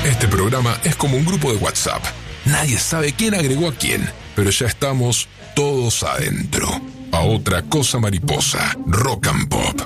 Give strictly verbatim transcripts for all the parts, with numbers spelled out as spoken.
Este programa es como un grupo de WhatsApp. Nadie sabe quién agregó a quién, pero ya estamos todos adentro. A otra cosa mariposa, Rock and Pop.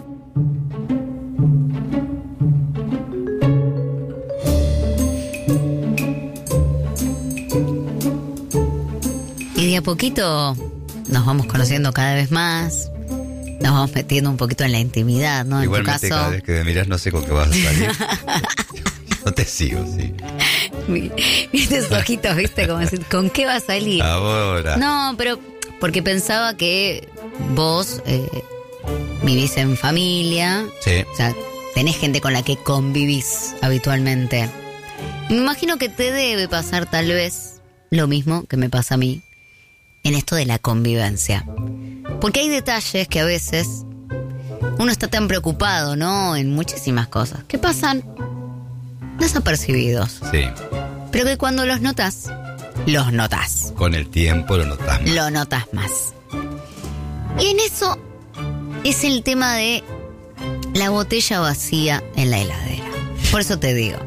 Y de a poquito nos vamos conociendo cada vez más, nos vamos metiendo un poquito en la intimidad, ¿no? Igualmente, en tu caso, cada vez que me miras no sé con qué vas a salir. No te sigo, sí. Viste esos ojitos, viste, como decir, ¿con qué va a salir? Ahora. No, pero porque pensaba que vos eh, vivís en familia, Sí. o sea, tenés gente con la que convivís habitualmente. Me imagino que te debe pasar tal vez lo mismo que me pasa a mí en esto de la convivencia. Porque hay detalles que a veces uno está tan preocupado, ¿no? En muchísimas cosas que pasan desapercibidos. Sí. Pero que cuando los notas, los notas. Con el tiempo lo notas más. Lo notas más. Y en eso es el tema de la botella vacía en la heladera. Por eso te digo.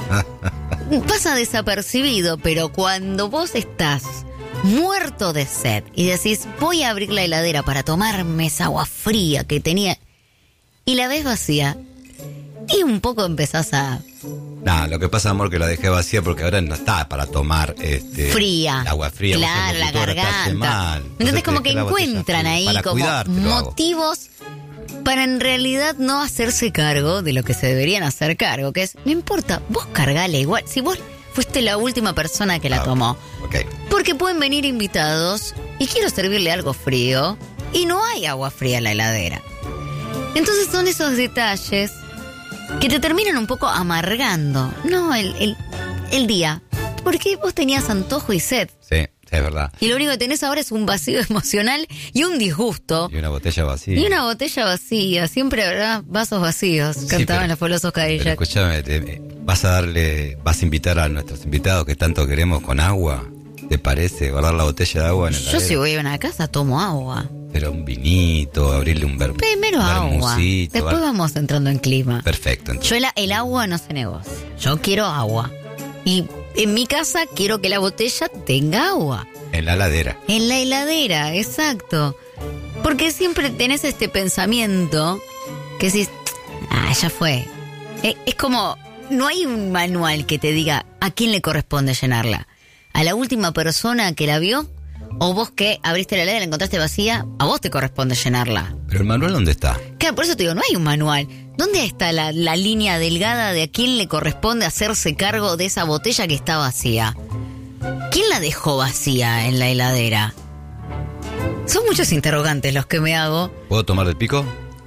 Pasa desapercibido, pero cuando vos estás muerto de sed y decís, voy a abrir la heladera para tomarme esa agua fría que tenía, y la ves vacía, y un poco empezás a... No, lo que pasa, amor, que la dejé vacía porque ahora no está para tomar este fría. el agua fría. Claro, la garganta. Entonces como que encuentran ahí como motivos para en realidad no hacerse cargo de lo que se deberían hacer cargo, que es, no importa, vos cargale igual. Si vos fuiste la última persona que la ah, tomó. Okay. Porque pueden venir invitados y quiero servirle algo frío y no hay agua fría en la heladera. Entonces son esos detalles que te terminan un poco amargando, ¿no? El, el, el día. Porque vos tenías antojo y sed. Sí, sí, es verdad. Y lo único que tenés ahora es un vacío emocional y un disgusto. Y una botella vacía. Y una botella vacía. Siempre habrá vasos vacíos, Sí, cantaban pero, los fabulosos pero Cadillac. escúchame, te, vas a darle, vas a invitar a nuestros invitados que tanto queremos con agua. ¿Te parece? Guardar la botella de agua en el Yo si voy a una casa tomo agua. Pero un vinito, abrirle un ver, Primero agua. Después bar... vamos entrando en clima. Perfecto. Entonces. Yo el, el agua no se negocia. Yo quiero agua. Y en mi casa quiero que la botella tenga agua. En la heladera. En la heladera, exacto. Porque siempre tenés este pensamiento que decís, ah, ya fue. Es, es como, no hay un manual que te diga a quién le corresponde llenarla. ¿A la última persona que la vio? ¿O vos que abriste la heladera y la encontraste vacía? A vos te corresponde llenarla. ¿Pero el manual dónde está? Claro, por eso te digo, no hay un manual. ¿Dónde está la, la línea delgada de a quién le corresponde hacerse cargo de esa botella que está vacía? ¿Quién la dejó vacía en la heladera? Son muchos interrogantes los que me hago. ¿Puedo tomar del pico?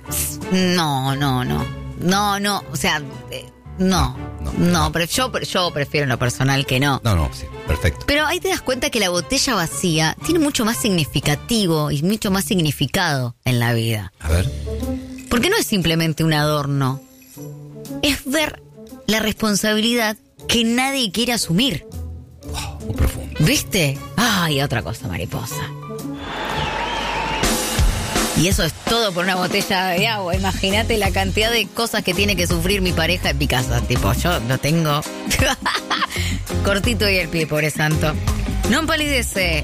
No, no, no. No, no, o sea, eh, no. No, no, no. Pero yo, yo prefiero en lo personal que no. No, no, sí, perfecto. Pero ahí te das cuenta que la botella vacía tiene mucho más significativo y mucho más significado en la vida. A ver. Porque no es simplemente un adorno. Es ver la responsabilidad que nadie quiere asumir. Wow, muy profundo. ¿Viste? Ay, otra cosa, mariposa. Y eso es todo por una botella de agua. Imagínate la cantidad de cosas que tiene que sufrir mi pareja en mi casa. Tipo, yo lo tengo cortito y el pie, pobre santo. No empalidece.